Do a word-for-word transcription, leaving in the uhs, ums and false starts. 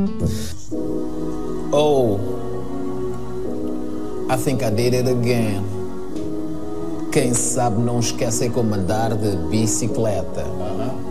Oh, I think I did it again. Quem sabe não esquece como andar de bicicleta. Uh-huh.